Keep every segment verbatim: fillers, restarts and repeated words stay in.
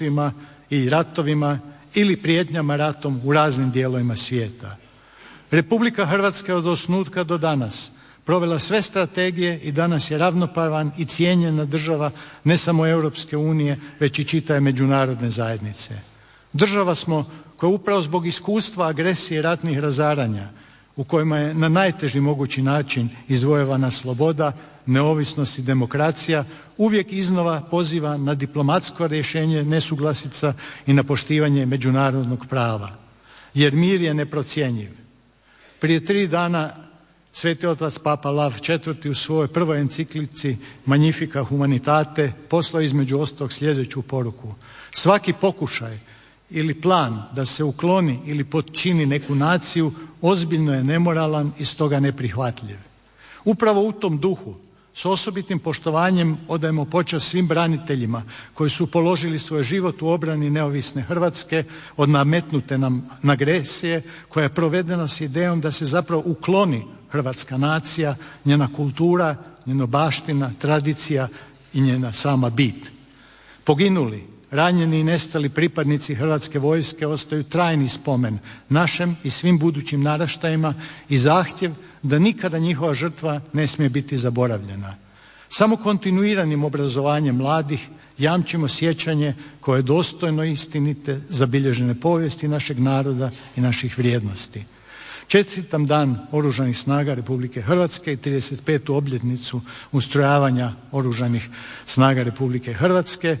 ubojstvima i ratovima ili prijetnjama ratom u raznim dijelovima svijeta. Republika Hrvatska je od osnutka do danas provela sve strategije i danas je ravnopravan i cijenjena država ne samo Europske unije već i čitave međunarodne zajednice. Država smo koja upravo zbog iskustva agresije i ratnih razaranja u kojima je na najteži mogući način izvojevana sloboda, neovisnost i demokracija uvijek iznova poziva na diplomatsko rješenje nesuglasica i na poštivanje međunarodnog prava. Jer mir je neprocjenjiv. Prije tri dana Sveti otac Papa Lav četvrti u svojoj prvoj enciklici Magnificat Humanitate poslao između ostalog sljedeću poruku: svaki pokušaj ili plan da se ukloni ili potčini neku naciju ozbiljno je nemoralan i stoga neprihvatljiv. Upravo u tom duhu s osobitim poštovanjem odajemo počast svim braniteljima koji su položili svoj život u obrani neovisne Hrvatske od nametnute nam agresije koja je provedena s idejom da se zapravo ukloni hrvatska nacija, njena kultura, njena baština, tradicija i njena sama bit. Poginuli, ranjeni i nestali pripadnici Hrvatske vojske ostaju trajni spomen našem i svim budućim naraštajima i zahtjev da nikada njihova žrtva ne smije biti zaboravljena. Samo kontinuiranim obrazovanjem mladih jamčimo sjećanje koje je dostojno istinite zabilježene povijesti našeg naroda i naših vrijednosti. Čestitam Dan Oružanih snaga Republike Hrvatske i trideset petu obljetnicu ustrojavanja Oružanih snaga Republike Hrvatske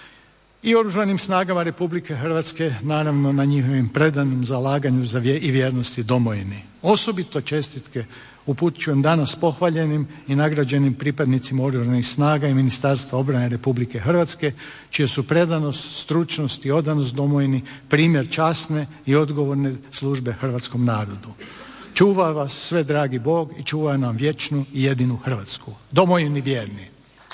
i Oružanim snagama Republike Hrvatske naravno na njihovim predanom zalaganju za i vjernosti domovini. Osobito čestitke upućujem danas pohvaljenim i nagrađenim pripadnicima Oružanih snaga i Ministarstva obrane Republike Hrvatske čija su predanost, stručnost i odanost domovini primjer časne i odgovorne službe hrvatskom narodu. Čuva vas sve dragi Bog i čuva nam vječnu i jedinu Hrvatsku. Domovini vjerni.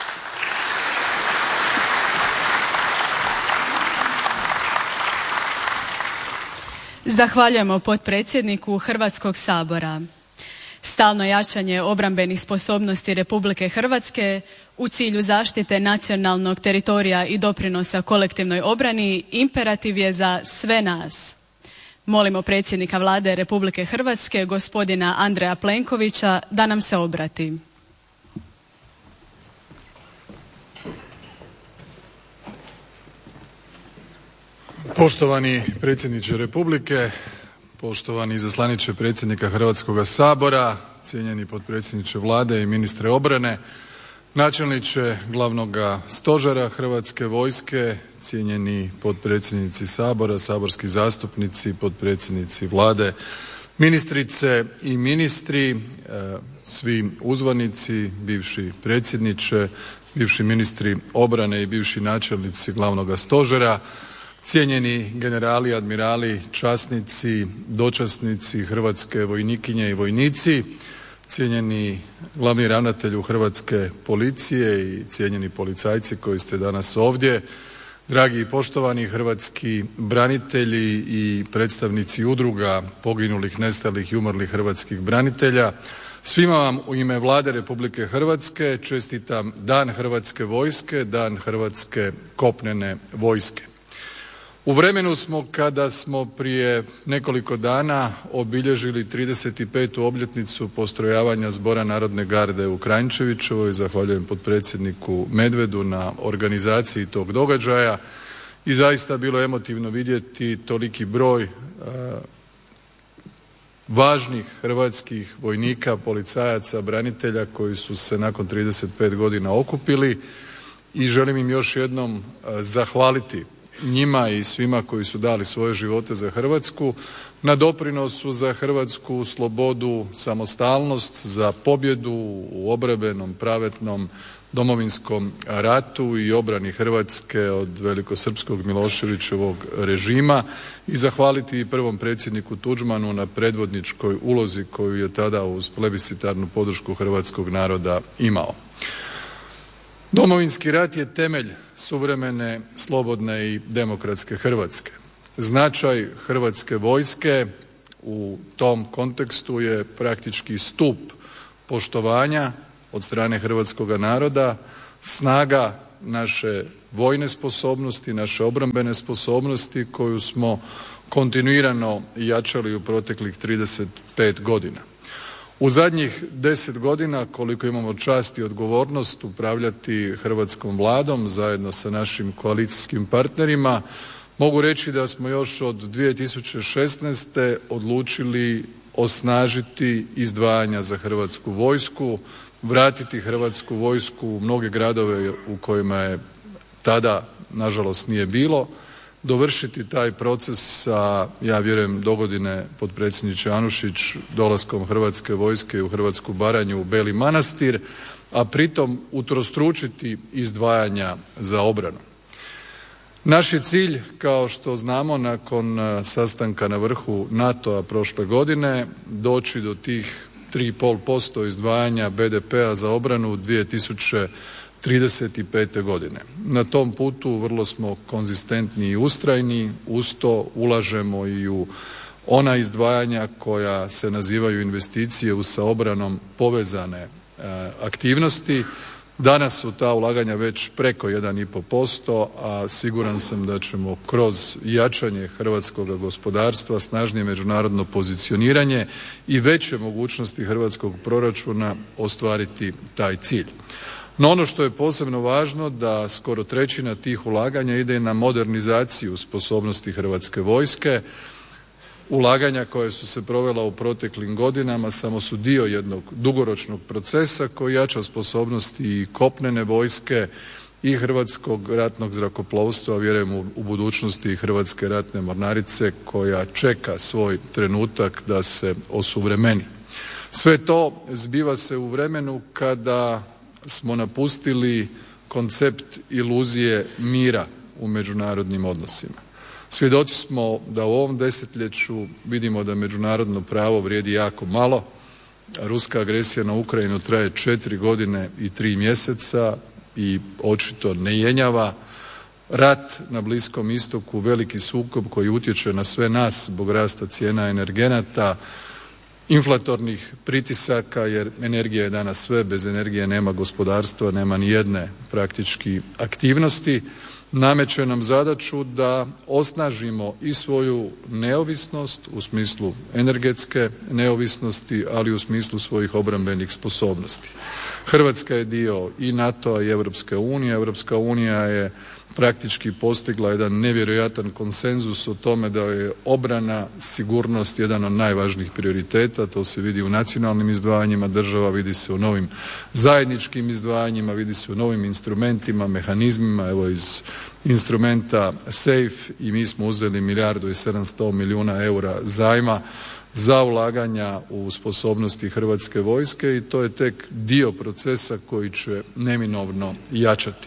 Zahvaljujemo potpredsjedniku Hrvatskog sabora. Stalno jačanje obrambenih sposobnosti Republike Hrvatske u cilju zaštite nacionalnog teritorija i doprinosa kolektivnoj obrani imperativ je za sve nas. Molimo predsjednika Vlade Republike Hrvatske, gospodina Andreja Plenkovića, da nam se obrati. Poštovani predsjedniče Republike, poštovani izaslaniče predsjednika Hrvatskoga sabora, cijenjeni potpredsjedniče Vlade i ministre obrane, načelniče Glavnoga stožera Hrvatske vojske, cijenjeni potpredsjednici Sabora, saborski zastupnici, potpredsjednici Vlade, ministrice i ministri, svi uzvanici, bivši predsjedniče, bivši ministri obrane i bivši načelnici Glavnoga stožera, cijenjeni generali, admirali, časnici, dočasnici, hrvatske vojnikinje i vojnici, cijenjeni glavni ravnatelju Hrvatske policije i cijenjeni policajci koji ste danas ovdje, dragi i poštovani hrvatski branitelji i predstavnici udruga poginulih, nestalih i umrlih hrvatskih branitelja, svima vam u ime Vlade Republike Hrvatske čestitam Dan Hrvatske vojske, Dan Hrvatske kopnene vojske. U vremenu smo kada smo prije nekoliko dana obilježili trideset petu obljetnicu postrojavanja Zbora narodne garde u Kranjčevićevoj. Zahvaljujem potpredsjedniku Medvedu na organizaciji tog događaja i zaista bilo je emotivno vidjeti toliki broj važnih hrvatskih vojnika, policajaca, branitelja koji su se nakon trideset pet godina okupili i želim im još jednom zahvaliti, njima i svima koji su dali svoje živote za Hrvatsku, na doprinosu za hrvatsku slobodu, samostalnost, za pobjedu u obrambenom, pravednom Domovinskom ratu i obrani Hrvatske od velikosrpskog Miloševićevog režima i zahvaliti i prvom predsjedniku Tuđmanu na predvodničkoj ulozi koju je tada uz plebiscitarnu podršku hrvatskog naroda imao. Domovinski rat je temelj suvremene, slobodne i demokratske Hrvatske. Značaj Hrvatske vojske u tom kontekstu je praktički stup poštovanja od strane hrvatskoga naroda, snaga naše vojne sposobnosti, naše obrambene sposobnosti koju smo kontinuirano jačali u proteklih trideset pet godina. U zadnjih deset godina koliko imamo čast i odgovornost upravljati hrvatskom Vladom zajedno sa našim koalicijskim partnerima, mogu reći da smo još od dvije tisuće šesnaeste. odlučili osnažiti izdvajanja za Hrvatsku vojsku, vratiti Hrvatsku vojsku u mnoge gradove u kojima je tada nažalost nije bilo, dovršiti taj proces sa, ja vjerujem dogodine potpredsjedniče Anušić, dolaskom Hrvatske vojske u Hrvatsku Baranju u Beli Manastir, a pritom utrostručiti izdvajanja za obranu. Naš je cilj, kao što znamo, nakon sastanka na vrhu NATO-a prošle godine doći do tih tri i pol posto izdvajanja B D P-a za obranu dvije tisuće trideset pete. godine. Na tom putu vrlo smo konzistentni i ustrajni, uz to ulažemo i u ona izdvajanja koja se nazivaju investicije u sa obranom povezane e, aktivnosti. Danas su ta ulaganja već preko jedan i pol posto, a siguran sam da ćemo kroz jačanje hrvatskog gospodarstva, snažnije međunarodno pozicioniranje i veće mogućnosti hrvatskog proračuna ostvariti taj cilj. No ono što je posebno važno da skoro trećina tih ulaganja ide na modernizaciju sposobnosti Hrvatske vojske. Ulaganja koja su se provela u proteklim godinama samo su dio jednog dugoročnog procesa koji jača sposobnosti i kopnene vojske i Hrvatskog ratnog zrakoplovstva, a vjerujem u budućnosti i Hrvatske ratne mornarice koja čeka svoj trenutak da se osuvremeni. Sve to zbiva se u vremenu kada smo napustili koncept iluzije mira u međunarodnim odnosima. Svjedoci smo da u ovom desetljeću vidimo da međunarodno pravo vrijedi jako malo. Ruska agresija na Ukrajinu traje četiri godine i tri mjeseca i očito ne jenjava. Rat na Bliskom istoku, veliki sukob koji utječe na sve nas zbog rasta cijena energenata, inflatornih pritisaka jer energija je danas sve, bez energije nema gospodarstva, nema ni jedne praktički aktivnosti, nameće nam zadaću da osnažimo i svoju neovisnost u smislu energetske neovisnosti, ali i u smislu svojih obrambenih sposobnosti. Hrvatska je dio i NATO-a i Europske unije. Europska unija je praktički postigla jedan nevjerojatan konsenzus o tome da je obrana, sigurnost jedan od najvažnijih prioriteta. To se vidi u nacionalnim izdvajanjima država, vidi se u novim zajedničkim izdvajanjima, vidi se u novim instrumentima, mehanizmima. Evo iz instrumenta SAFE i mi smo uzeli milijardu i sedamsto milijuna eura zajma za ulaganja u sposobnosti Hrvatske vojske i to je tek dio procesa koji će neminovno jačati.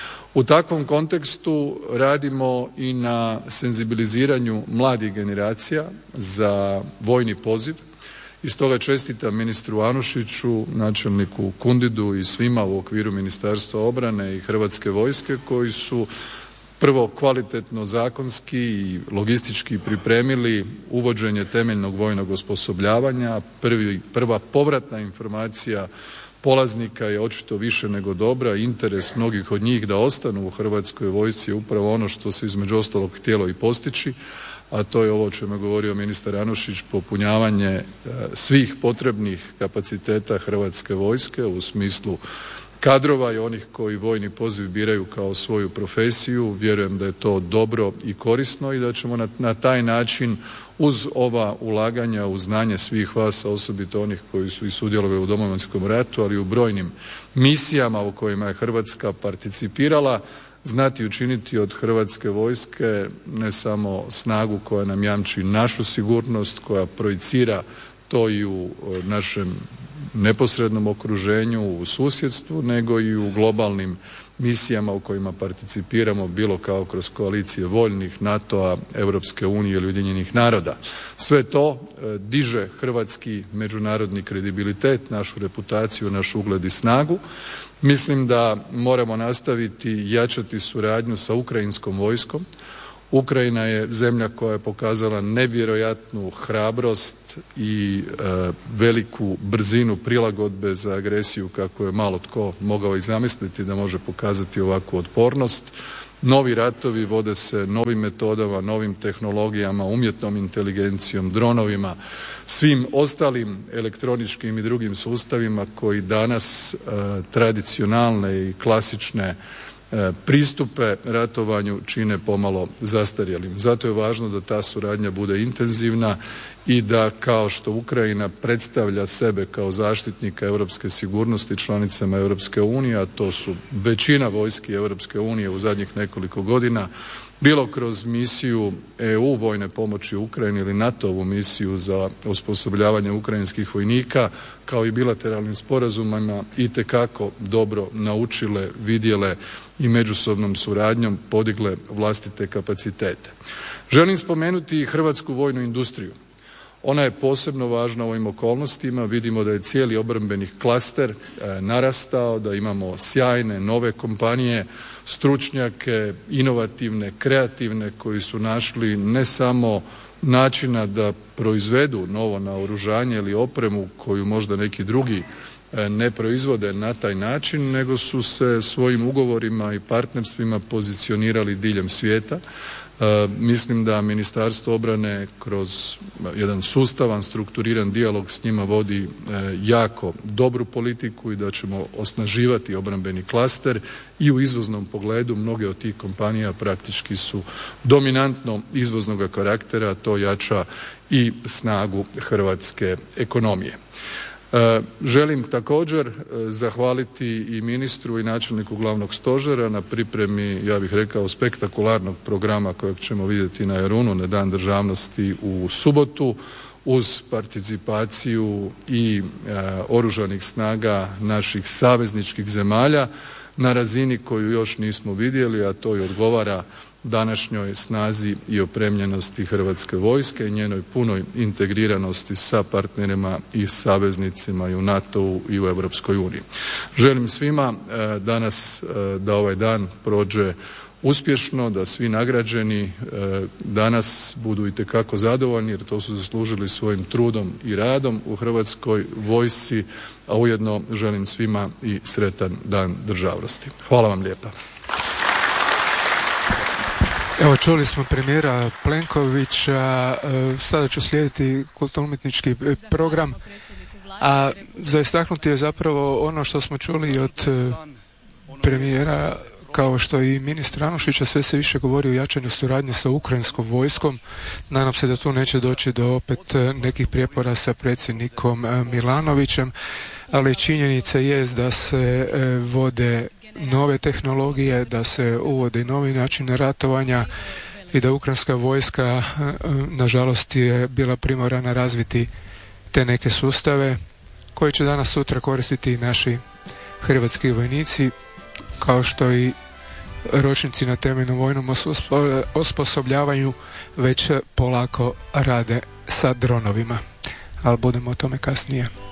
U takvom kontekstu radimo i na senzibiliziranju mladih generacija za vojni poziv i stoga čestitam ministru Anušiću, načelniku Kundidu i svima u okviru Ministarstva obrane i Hrvatske vojske koji su prvo kvalitetno zakonski i logistički pripremili uvođenje temeljnog vojnog osposobljavanja. Prvi, prva povratna informacija polaznika je očito više nego dobra. Interes mnogih od njih da ostanu u Hrvatskoj vojsci je upravo ono što se između ostalog htjelo i postići, a to je ovo o čemu je govorio ministar Anušić, popunjavanje svih potrebnih kapaciteta Hrvatske vojske u smislu kadrova i onih koji vojni poziv biraju kao svoju profesiju. Vjerujem da je to dobro i korisno i da ćemo na, na taj način uz ova ulaganja u znanje svih vas, a osobito onih koji su i sudjelovali u Domovinskom ratu, ali i u brojnim misijama u kojima je Hrvatska participirala, znati učiniti od Hrvatske vojske ne samo snagu koja nam jamči našu sigurnost, koja projicira to i u našem neposrednom okruženju, u susjedstvu, nego i u globalnim misijama u kojima participiramo bilo kao kroz koalicije voljnih NATO-a, Europske unije ili Ujedinjenih naroda. Sve to diže hrvatski međunarodni kredibilitet, našu reputaciju, naš ugled i snagu. Mislim da moramo nastaviti jačati suradnju sa ukrajinskom vojskom. Ukrajina je zemlja koja je pokazala nevjerojatnu hrabrost i e, veliku brzinu prilagodbe za agresiju kako je malo tko mogao i zamisliti da može pokazati ovakvu otpornost. Novi ratovi vode se novim metodama, novim tehnologijama, umjetnom inteligencijom, dronovima, svim ostalim elektroničkim i drugim sustavima koji danas e, tradicionalne i klasične pristupe ratovanju čine pomalo zastarjelim. Zato je važno da ta suradnja bude intenzivna i da kao što Ukrajina predstavlja sebe kao zaštitnika europske sigurnosti članicama Europske unije, a to su većina vojski Europske unije u zadnjih nekoliko godina, bilo kroz misiju E U vojne pomoći Ukrajini ili NATO-vu misiju za osposobljavanje ukrajinskih vojnika, kao i bilateralnim sporazumima itekako dobro naučile, vidjele i međusobnom suradnjom podigle vlastite kapacitete. Želim spomenuti i hrvatsku vojnu industriju. Ona je posebno važna u ovim okolnostima. Vidimo da je cijeli obrambeni klaster e, narastao, da imamo sjajne nove kompanije, stručnjake, inovativne, kreativne koji su našli ne samo načina da proizvedu novo naoružanje ili opremu koju možda neki drugi e, ne proizvode na taj način, nego su se svojim ugovorima i partnerstvima pozicionirali diljem svijeta. E, mislim da Ministarstvo obrane kroz jedan sustavan, strukturiran dijalog s njima vodi e, jako dobru politiku i da ćemo osnaživati obrambeni klaster i u izvoznom pogledu. Mnoge od tih kompanija praktički su dominantno izvoznog karaktera, a to jača i snagu hrvatske ekonomije. Želim također zahvaliti i ministru i načelniku glavnog stožera na pripremi, ja bih rekao, spektakularnog programa kojeg ćemo vidjeti na Jarunu na Dan državnosti u subotu, uz participaciju i e, oružanih snaga naših savezničkih zemalja na razini koju još nismo vidjeli, a to i odgovara današnjoj snazi i opremljenosti Hrvatske vojske i njenoj punoj integriranosti sa partnerima i saveznicima i u NATO-u i u Europskoj uniji. Želim svima e, danas e, da ovaj dan prođe uspješno, da svi nagrađeni e, danas budu itekako zadovoljni jer to su zaslužili svojim trudom i radom u Hrvatskoj vojsci, a ujedno želim svima i sretan Dan državnosti. Hvala vam lijepa. Evo, čuli smo premijera Plenkovića, sada ću slijediti kulturno-umjetnički program, a za istaknuti je zapravo ono što smo čuli od premijera, kao što i ministar Anušića, sve se više govori o jačanju suradnje sa ukrajinskom vojskom. Nadam se da tu neće doći do opet nekih prijepora sa predsjednikom Milanovićem, ali činjenica je da se vode nove tehnologije, da se uvode novi način ratovanja i da ukrajinska vojska nažalost je bila primorana razviti te neke sustave koje će danas sutra koristiti i naši hrvatski vojnici, kao što i ročnici na temeljnom vojnom osposobljavanju već polako rade sa dronovima, ali budemo o tome kasnije.